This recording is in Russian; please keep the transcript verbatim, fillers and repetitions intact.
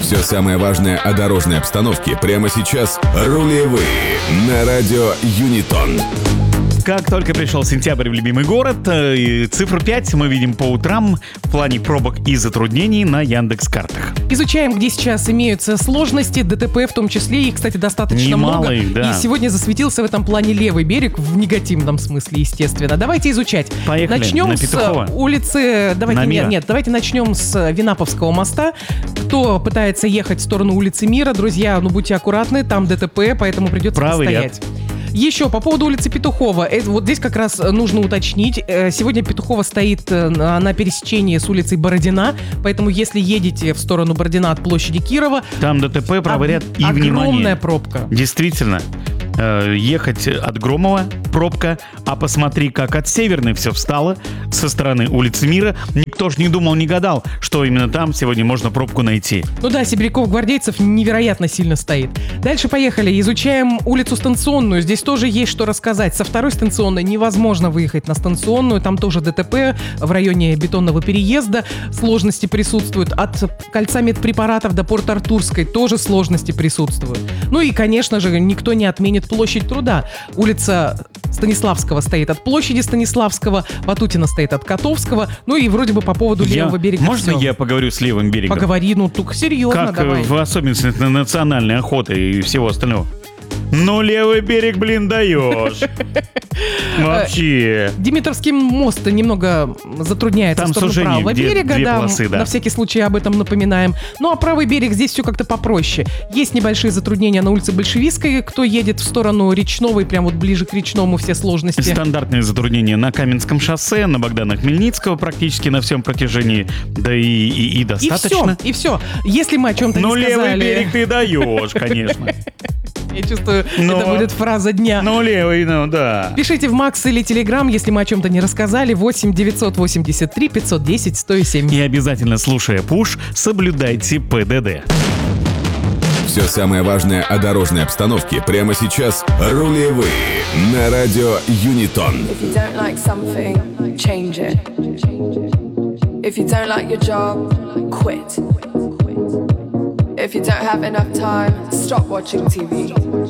Все самое важное о дорожной обстановке прямо сейчас. Рулевые на радио Юнитон. Как только пришел сентябрь в любимый город, и цифру пять мы видим по утрам в плане пробок и затруднений на Яндекс.Картах. Изучаем, где сейчас имеются сложности, ДТП в том числе, и, кстати, достаточно Немало много. их, да. И сегодня засветился в этом плане левый берег, в негативном смысле, естественно. Давайте изучать. Поехали, начнем на с Петухова. улицы... Давайте, На нет, Мира. нет, давайте начнем с Винаповского моста. Кто пытается ехать в сторону улицы Мира, друзья, ну будьте аккуратны, там ДТП, поэтому придется Правый постоять. ряд. Еще по поводу улицы Петухова. Это, вот здесь как раз нужно уточнить. Э, Сегодня Петухова стоит э, на, на пересечении с улицей Бородина, поэтому если едете в сторону Бородина от площади Кирова, Там ДТП, правый ряд и огромная внимание. пробка. Действительно. э, Ехать от Громова пробка, а посмотри, как от Северной все встало со стороны улицы Мира. Никто ж не думал, не гадал, что именно там сегодня можно пробку найти. Ну да, сибиряков-гвардейцев невероятно сильно стоит. Дальше поехали. Изучаем улицу Станционную. Здесь тоже есть что рассказать. Со второй станционной невозможно выехать на Станционную. Там тоже ДТП в районе бетонного переезда. Сложности присутствуют. От кольца медпрепаратов до Порт-Артурской тоже сложности присутствуют. Ну и, конечно же, никто не отменит площадь Труда. Улица Станиславского стоит от площади Станиславского, Ватутина стоит от Котовского. Ну и вроде бы по поводу Я- левого берега Можно всё. я поговорю с левым берегом? Поговори, ну только серьезно Как давай. э, в особенности на национальной охоты и всего остального. Ну, левый берег, блин, даешь. Вообще. Димитровский мост немного затрудняется Там в сторону сужение, правого где берега, две да, полосы, да. на всякий случай об этом напоминаем. Ну а правый берег здесь все как-то попроще. Есть небольшие затруднения на улице Большевистской, кто едет в сторону Речного и прям вот ближе к Речному, все сложности. Стандартные затруднения на Каменском шоссе, на Богдана Хмельницкого практически на всем протяжении, да и, и, и И достаточно. все, и все. Если мы о чем-то Ну, не левый сказали, берег ты даешь, конечно. я чувствую, Но- это будет фраза дня. Ну, левый, ну да. Пишите в Макс или Телеграм, если мы о чем-то не рассказали. восемь девятьсот восемьдесят три пятьсот десять сто семь. И обязательно, слушая пуш, соблюдайте ПДД. Все самое важное о дорожной обстановке прямо сейчас. Рулевые на радио Юнитон. If you don't like something, change it. If you don't like your job, quit. If you don't have enough time, stop watching T V.